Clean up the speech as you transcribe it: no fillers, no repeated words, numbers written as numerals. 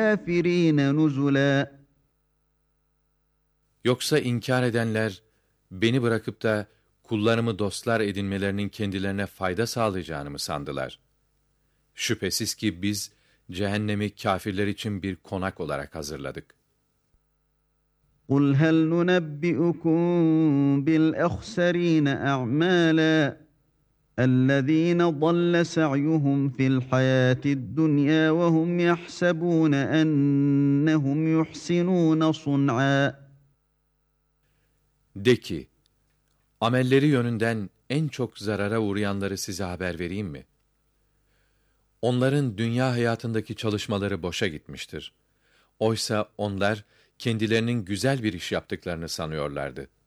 الكافرين نزلا. Yoksa inkar edenler, beni bırakıp da kullarımı dostlar edinmelerinin kendilerine fayda sağlayacağını mı sandılar? Şüphesiz ki biz, cehennemi kâfirler için bir konak olarak hazırladık. قُلْ هَلْ نُنَبِّئُكُم بِالْأَخْسَرِينَ أَعْمَالًا الَّذ۪ينَ ضَلَّ سَعْيُهُمْ فِي الْحَيَاةِ الدُّنْيَا وَهُمْ يَحْسَبُونَ أَنَّهُمْ يُحْسِنُونَ صُنْعًا. De ki, amelleri yönünden en çok zarara uğrayanları size haber vereyim mi? Onların dünya hayatındaki çalışmaları boşa gitmiştir. Oysa onlar, kendilerinin güzel bir iş yaptıklarını sanıyorlardı.